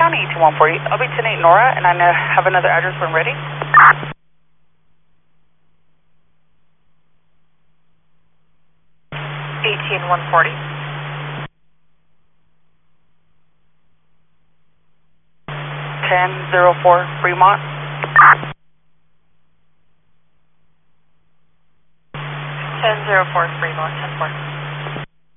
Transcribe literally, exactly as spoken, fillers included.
on eighteen one forty. I'll be ten eight Nora, and I know, have another address when ready. eighteen one forty. ten oh four Fremont. ten oh four Fremont, ten four.